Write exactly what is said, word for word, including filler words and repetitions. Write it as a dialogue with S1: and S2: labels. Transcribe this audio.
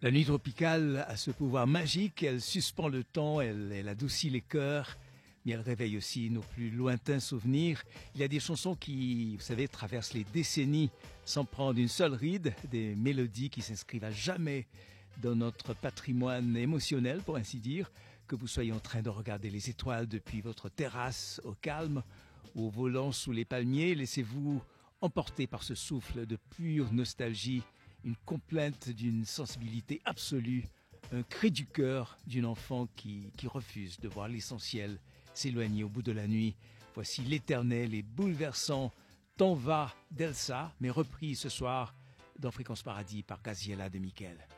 S1: La nuit tropicale a ce pouvoir magique, elle suspend le temps, elle, elle adoucit les cœurs, mais elle réveille aussi nos plus lointains souvenirs. Il y a des chansons qui, vous savez, traversent les décennies sans prendre une seule ride, des mélodies qui s'inscrivent à jamais dans notre patrimoine émotionnel, pour ainsi dire, que vous soyez en train de regarder les étoiles depuis votre terrasse au calme ou au volant sous les palmiers. Laissez-vous emporter par ce souffle de pure nostalgie, une complainte d'une sensibilité absolue, un cri du cœur d'une enfant qui, qui refuse de voir l'essentiel s'éloigner au bout de la nuit. Voici l'éternel et bouleversant T'en va d'Elsa, mais repris ce soir dans Fréquence Paradis par Gaziella de Miquel.